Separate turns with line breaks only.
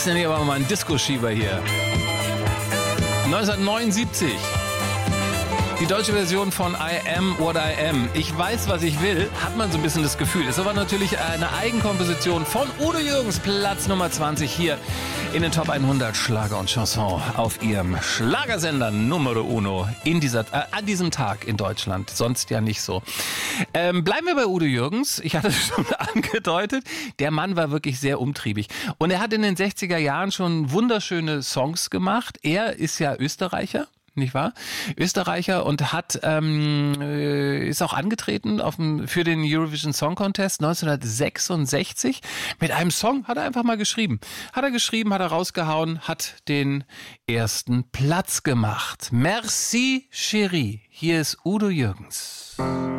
Das nenne ich aber mal einen Disco-Schieber hier. 1979. Die deutsche Version von I Am What I Am. Ich weiß, was ich will, hat man so ein bisschen das Gefühl. Ist aber natürlich eine Eigenkomposition von Udo Jürgens, Platz Nummer 20 hier in den Top 100 Schlager und Chanson auf ihrem Schlagersender Numero Uno an diesem Tag in Deutschland. Sonst ja nicht so. Bleiben wir bei Udo Jürgens. Ich hatte es schon angedeutet. Der Mann war wirklich sehr umtriebig. Und er hat in den 60er Jahren schon wunderschöne Songs gemacht. Er ist ja Österreicher. Nicht wahr? Österreicher und ist auch angetreten für den Eurovision Song Contest 1966 mit einem Song, hat er einfach mal geschrieben. Hat er rausgehauen, hat den ersten Platz gemacht. Merci, Chérie. Hier ist Udo Jürgens.